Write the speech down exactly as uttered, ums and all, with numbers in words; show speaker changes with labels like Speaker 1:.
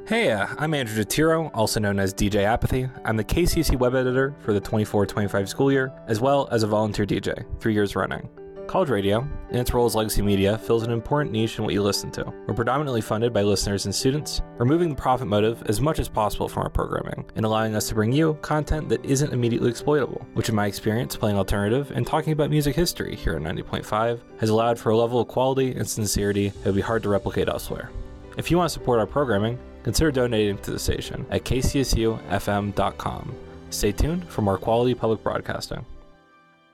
Speaker 1: Hey, uh, I'm Andrew DeTiro, also known as D J Apathy. I'm the K C S U web editor for the twenty-four twenty-five school year, as well as a volunteer D J, three years running. College radio, in its role as legacy media, fills an important niche in what you listen to. We're predominantly funded by listeners and students, removing the profit motive as much as possible from our programming, and allowing us to bring you content that isn't immediately exploitable, which in my experience playing alternative and talking about music history here at ninety point five has allowed for a level of quality and sincerity that would be hard to replicate elsewhere. If you want to support our programming, consider donating to the station at k c s u f m dot com. Stay tuned for more quality public broadcasting.